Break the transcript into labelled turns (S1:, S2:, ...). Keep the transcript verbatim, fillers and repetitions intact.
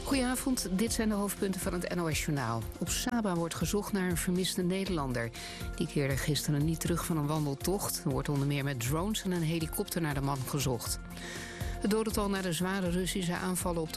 S1: Goedenavond, dit zijn de hoofdpunten van het N O S-journaal. Op Saba wordt gezocht naar een vermiste Nederlander. Die keerde gisteren niet terug van een wandeltocht. Er wordt onder meer met drones en een helikopter naar de man gezocht. Het dodental na de zware Russische aanvallen op de